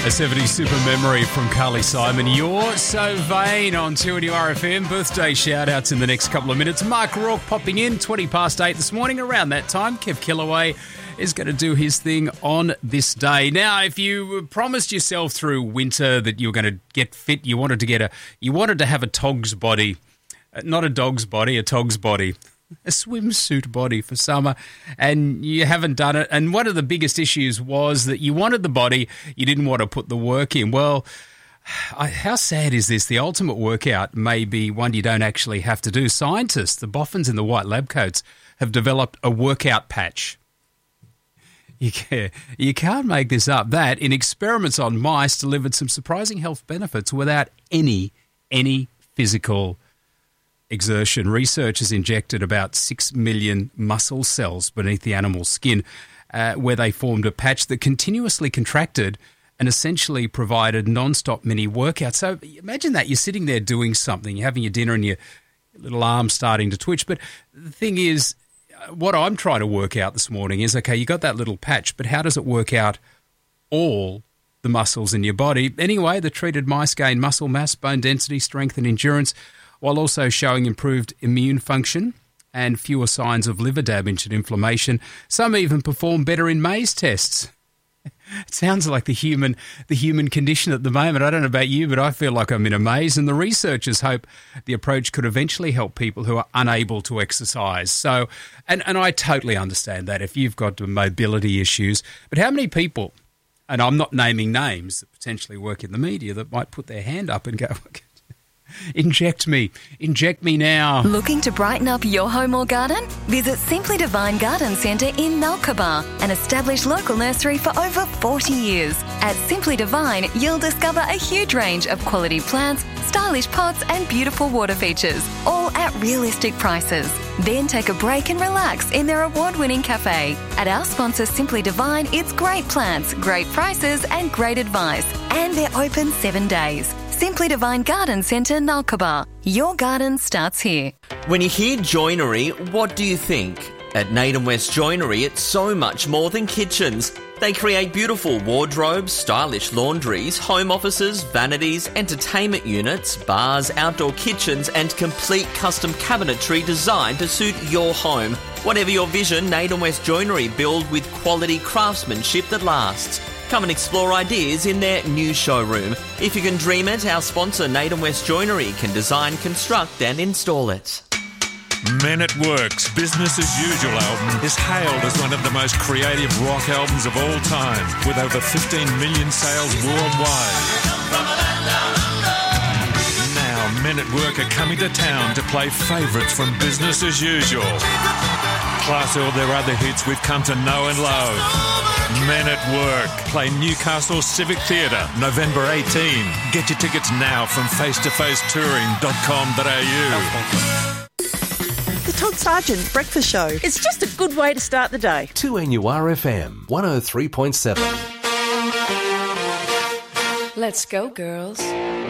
A 70s super memory from Carly Simon. You're so vain on 2NURFM. Birthday shout-outs in the next couple of minutes. Mark Rourke popping in 8:20 this morning. Around that time, Kev Killaway is going to do his thing on this day. Now, if you promised yourself through winter that you were going to get fit, you wanted to have a tog's body, not a dog's body, a tog's body. A swimsuit body for summer, and you haven't done it. And one of the biggest issues was that you wanted the body, you didn't want to put the work in. Well, how sad is this? The ultimate workout may be one you don't actually have to do. Scientists, the boffins in the white lab coats, have developed a workout patch. You can't make this up. That, in experiments on mice, delivered some surprising health benefits without any physical exertion. Researchers injected about 6 million muscle cells beneath the animal's skin, where they formed a patch that continuously contracted and essentially provided non-stop mini workouts. So imagine that. You're sitting there doing something, you're having your dinner and your little arm's starting to twitch. But the thing is, what I'm trying to work out this morning is, okay, you got that little patch, but how does it work out all the muscles in your body? Anyway, the treated mice gained muscle mass, bone density, strength and endurance, while also showing improved immune function and fewer signs of liver damage and inflammation. Some even perform better in maze tests. It sounds like the human condition at the moment. I don't know about you, but I feel like I'm in a maze, and the researchers hope the approach could eventually help people who are unable to exercise. So, and I totally understand that if you've got mobility issues, but how many people, and I'm not naming names, that potentially work in the media, that might put their hand up and go, inject me now. Looking to brighten up your home or garden? Visit Simply Divine Garden Centre in Nalkaba, an established local nursery for over 40 years. At Simply Divine, you'll discover a huge range of quality plants, stylish pots and beautiful water features, all at realistic prices. Then take a break and relax in their award-winning cafe. At our sponsor Simply Divine, it's great plants, great prices and great advice. And they're open 7 days. Simply Divine Garden Centre, Nalkaba. Your garden starts here. When you hear joinery, what do you think? At Naden West Joinery, it's so much more than kitchens. They create beautiful wardrobes, stylish laundries, home offices, vanities, entertainment units, bars, outdoor kitchens, and complete custom cabinetry designed to suit your home. Whatever your vision, Naden West Joinery build with quality craftsmanship that lasts. Come and explore ideas in their new showroom. If you can dream it, our sponsor Naden West Joinery can design, construct and install it. Men at Work's Business As Usual album is hailed as one of the most creative rock albums of all time, with over 15 million sales worldwide. Now, Men at Work are coming to town to play favourites from Business As Usual, plus all their other hits we've come to know and love. Men at Work play Newcastle Civic Theatre, November 18. Get your tickets now from facetofacetouring.com.au. The Todd Sargent Breakfast Show. It's just a good way to start the day. 2NURFM 103.7. Let's go, girls.